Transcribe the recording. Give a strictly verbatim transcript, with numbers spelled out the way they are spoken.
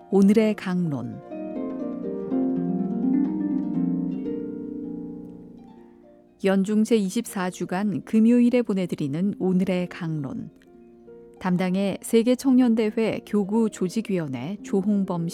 오늘의 강론. 연중 제이십사 주간 금요일에 보내드리는 오늘의 강론. 담당의 세계청년대회 교구조직위원회 조홍범